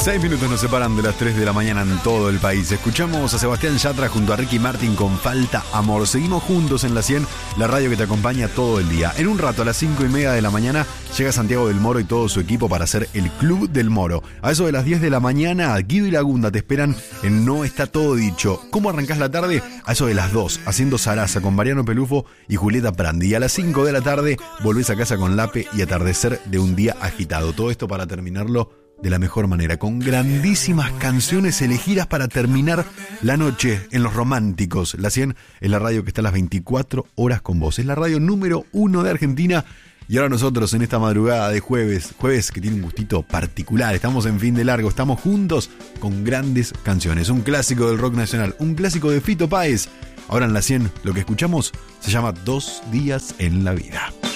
6 minutos nos separan de las 3 de la mañana en todo el país. Escuchamos a Sebastián Yatra junto a Ricky Martin con Falta Amor. Seguimos juntos en la 100, la radio que te acompaña todo el día. En un rato, a las 5:30 de la mañana, llega Santiago del Moro y todo su equipo para hacer el Club del Moro. A eso de las 10 de la mañana, Guido y Lagunda te esperan en No Está Todo Dicho. ¿Cómo arrancás la tarde? A eso de las 2, haciendo Zaraza con Mariano Pelufo y Julieta Prandi. Y a las 5 de la tarde, volvés a casa con Lape y Atardecer de un día agitado. Todo esto para terminarlo de la mejor manera, con grandísimas canciones elegidas para terminar la noche en Los Románticos. La 100 es la radio que está a las 24 horas con vos. Es la radio número 1 de Argentina. Y ahora nosotros en esta madrugada de jueves que tiene un gustito particular. Estamos en fin de largo, estamos juntos con grandes canciones. Un clásico del rock nacional, un clásico de Fito Páez. Ahora en la 100 lo que escuchamos se llama 2 días en la vida.